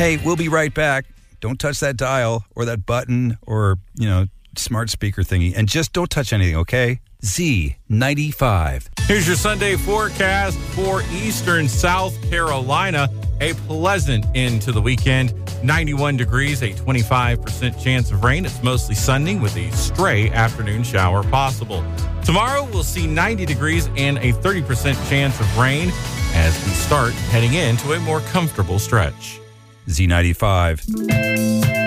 Hey, we'll be right back. Don't touch that dial or that button or, smart speaker thingy. And just don't touch anything, okay? Z95. Here's your Sunday forecast for eastern South Carolina. A pleasant end to the weekend. 91 degrees, a 25% chance of rain. It's mostly sunny with a stray afternoon shower possible. Tomorrow, we'll see 90 degrees and a 30% chance of rain as we start heading into a more comfortable stretch. Z95.